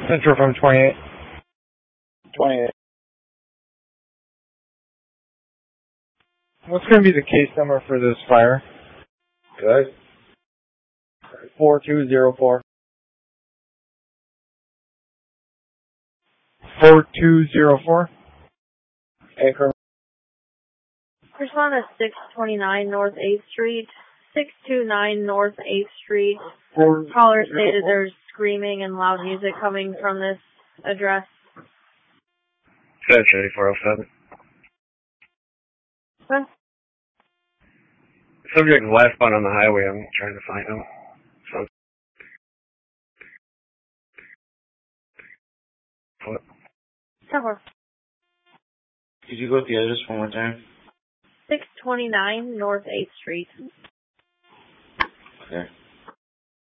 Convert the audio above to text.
Central from 28. 28. What's going to be the case number for this fire? Good. 4204. 4204. Acre. Respond to 629 North 8th Street. 629 North 8th Street. Caller stated there's screaming and loud music coming from this address. That's 8407. Huh? Subject last one on the highway. I'm trying to find him. What? Somewhere. Could you go with the address one more time? 629 North 8th Street. Okay.